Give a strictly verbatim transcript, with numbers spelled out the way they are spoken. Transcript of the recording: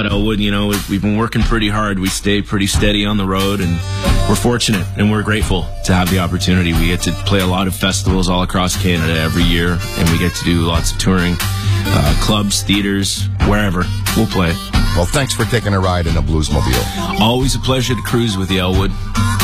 Elwood, you know, we've been working pretty hard. We stay pretty steady on the road, and we're fortunate and we're grateful to have the opportunity. We get to play a lot of festivals all across Canada every year, and we get to do lots of touring, uh, clubs, theaters, wherever. We'll play. Well, thanks for taking a ride in a Bluesmobile. Always a pleasure to cruise with you, Elwood.